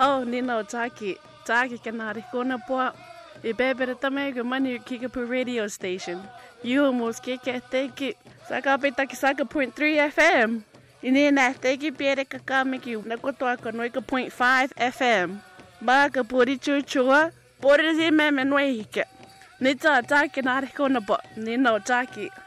Oh, Nino Taki. Taki kanari kona po. Ibebere tame ke mani Kickapoo radio station. You almost kike teki. Saka petaki saka 0.3 FM. Ini na teki piere kakamiki nakotoa konoika 0.5 FM. Baka puri chuchua. Puri zi meme noihike. Nita Taki nari kona po. Nino Taki.